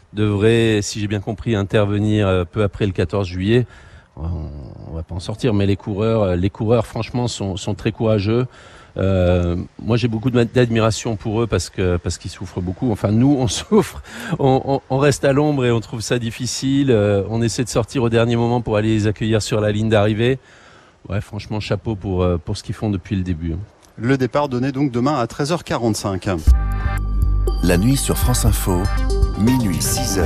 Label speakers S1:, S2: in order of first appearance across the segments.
S1: devrait, si j'ai bien compris, intervenir peu après le 14 juillet. On va pas en sortir, mais les coureurs franchement, sont très courageux. Moi, j'ai beaucoup d'admiration pour eux parce qu'ils souffrent beaucoup. Enfin, nous, on souffre. On reste à l'ombre et on trouve ça difficile. On essaie de sortir au dernier moment pour aller les accueillir sur la ligne d'arrivée. Ouais, franchement, chapeau pour ce qu'ils font depuis le début.
S2: Le départ donné donc demain à 13h45.
S3: La nuit sur France Info, minuit 6h.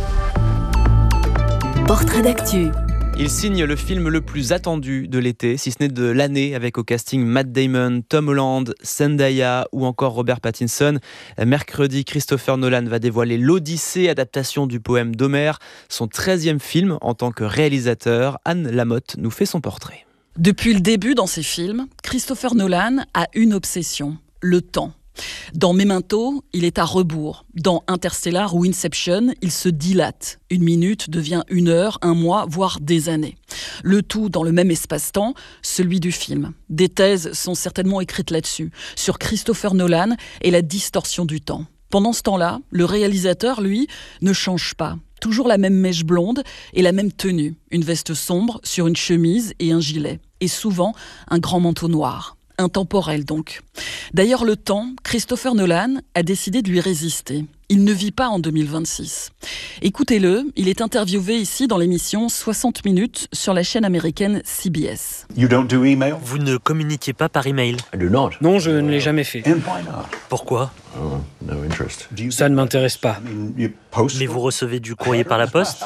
S4: Portrait d'actu.
S5: Il signe le film le plus attendu de l'été, si ce n'est de l'année, avec au casting Matt Damon, Tom Holland, Zendaya ou encore Robert Pattinson. Mercredi, Christopher Nolan va dévoiler l'Odyssée, adaptation du poème d'Homère, son 13e film en tant que réalisateur. Anne Lamotte nous fait son portrait.
S6: Depuis le début dans ses films, Christopher Nolan a une obsession, le temps. Dans Memento, il est à rebours. Dans Interstellar ou Inception, il se dilate. 1 minute devient 1 heure, 1 mois, voire des années. Le tout dans le même espace-temps, celui du film. Des thèses sont certainement écrites là-dessus, sur Christopher Nolan et la distorsion du temps. Pendant ce temps-là, le réalisateur, lui, ne change pas. Toujours la même mèche blonde et la même tenue. Une veste sombre sur une chemise et un gilet. Et souvent, un grand manteau noir. Intemporel donc. D'ailleurs, le temps, Christopher Nolan a décidé de lui résister. Il ne vit pas en 2026. Écoutez-le, il est interviewé ici dans l'émission 60 minutes sur la chaîne américaine CBS.
S7: Vous ne communiquez pas par email?
S8: Non, je ne l'ai jamais fait.
S7: Pourquoi?
S8: Ça ne m'intéresse pas.
S7: Mais vous recevez du courrier par la poste?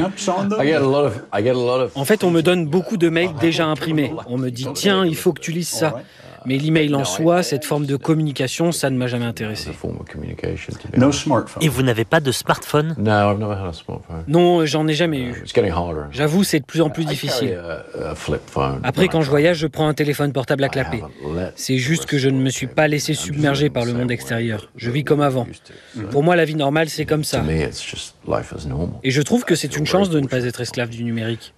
S8: En fait, on me donne beaucoup de mails déjà imprimés. On me dit, tiens, il faut que tu lises ça. Mais l'email en soi, cette forme de communication, ça ne m'a jamais intéressé.
S7: Et vous n'avez pas de smartphone?
S8: Non, j'en ai jamais eu. J'avoue, c'est de plus en plus difficile. Après, quand je voyage, je prends un téléphone portable à clapper. C'est juste que je ne me suis pas laissé submerger par le monde extérieur. Je vis comme avant. Pour moi, la vie normale, c'est comme ça. Et je trouve que c'est une chance de ne pas être esclave du numérique.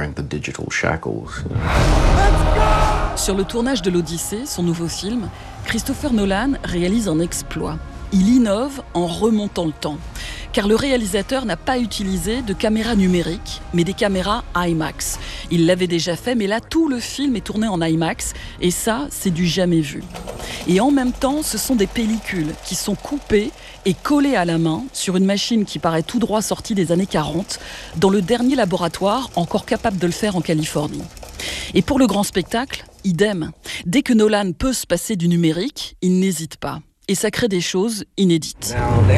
S6: Sur le tournage de l'Odyssée, son nouveau film, Christopher Nolan réalise un exploit. Il innove en remontant le temps. Car le réalisateur n'a pas utilisé de caméras numériques, mais des caméras IMAX. Il l'avait déjà fait, mais là, tout le film est tourné en IMAX. Et ça, c'est du jamais vu. Et en même temps, ce sont des pellicules qui sont coupées et collées à la main sur une machine qui paraît tout droit sortie des années 40, dans le dernier laboratoire encore capable de le faire en Californie. Et pour le grand spectacle, idem. Dès que Nolan peut se passer du numérique, il n'hésite pas. Et ça crée des choses inédites.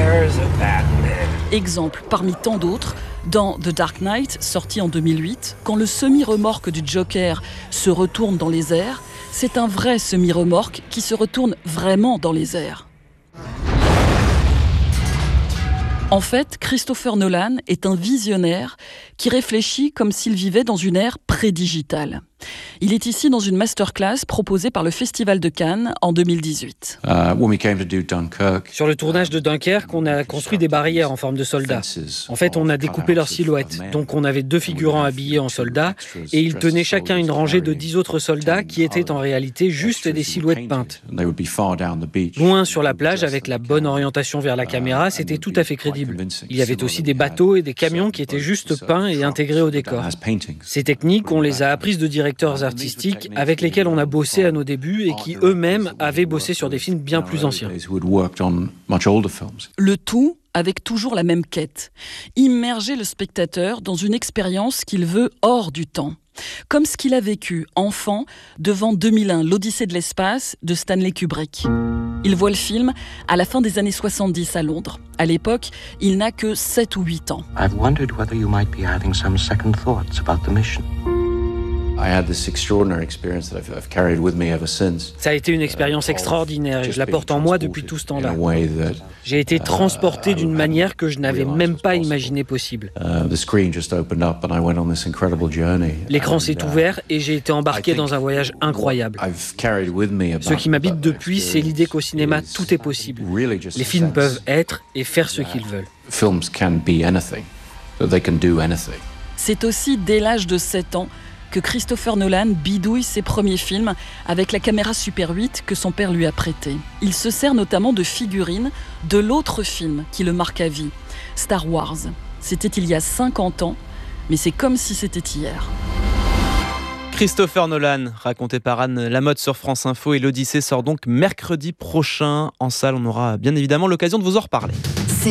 S6: Exemple parmi tant d'autres, dans The Dark Knight, sorti en 2008, quand le semi-remorque du Joker se retourne dans les airs, c'est un vrai semi-remorque qui se retourne vraiment dans les airs. En fait, Christopher Nolan est un visionnaire qui réfléchit comme s'il vivait dans une ère pré-digitale. Il est ici dans une masterclass proposée par le Festival de Cannes en 2018.
S8: Sur le tournage de Dunkerque, on a construit des barrières en forme de soldats. En fait, on a découpé leurs silhouettes. Donc on avait 2 figurants habillés en soldats et ils tenaient chacun une rangée de 10 autres soldats qui étaient en réalité juste des silhouettes peintes. Loin sur la plage, avec la bonne orientation vers la caméra, c'était tout à fait crédible. Il y avait aussi des bateaux et des camions qui étaient juste peints et intégrés au décor. Ces techniques, on les a apprises de directeurs artistiques avec lesquels on a bossé à nos débuts et qui eux-mêmes avaient bossé sur des films bien plus anciens.
S6: Le tout avec toujours la même quête, immerger le spectateur dans une expérience qu'il veut hors du temps. Comme ce qu'il a vécu, enfant, devant 2001, l'Odyssée de l'espace de Stanley Kubrick. Il voit le film à la fin des années 70 à Londres. À l'époque, il n'a que 7 ou 8 ans.
S9: I've wondered whether you might be having some second thoughts about the mission.
S8: Ça a été une expérience extraordinaire et je la porte en moi depuis tout ce temps-là. J'ai été transporté d'une manière que je n'avais même pas imaginé possible. L'écran s'est ouvert et j'ai été embarqué dans un voyage incroyable. Ce qui m'habite depuis, c'est l'idée qu'au cinéma, tout est possible. Les films peuvent être et faire ce qu'ils veulent.
S6: C'est aussi dès l'âge de 7 ans que Christopher Nolan bidouille ses premiers films avec la caméra Super 8 que son père lui a prêtée. Il se sert notamment de figurines de l'autre film qui le marque à vie, Star Wars. C'était il y a 50 ans, mais c'est comme si c'était hier.
S5: Christopher Nolan, raconté par Anne Lamotte sur France Info, et l'Odyssée sort donc mercredi prochain en salle. On aura bien évidemment l'occasion de vous en reparler.